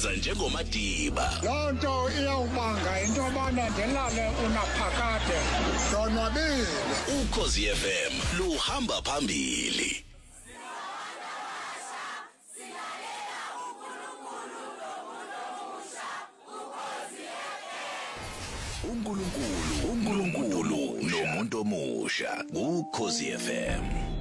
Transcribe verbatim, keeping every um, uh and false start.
wenza njengomadiba. Lonto iyawubanga into yobana ndilale unaphakade ndonwabile. Ukhozi F M luhamba phambili. uNkulunkulu uNkulunkulu nomuntu omusha Ukhozi F M.